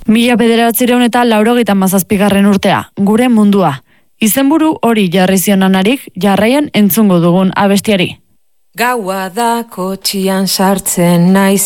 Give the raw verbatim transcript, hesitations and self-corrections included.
Mila bederatziehun eta laurogeita hamazazpigarren urtea, gure mundua. Izenburu hori jarri zion anarik, jarraian entzungo dugun abestiari. Gaua da kotxian sartzen naiz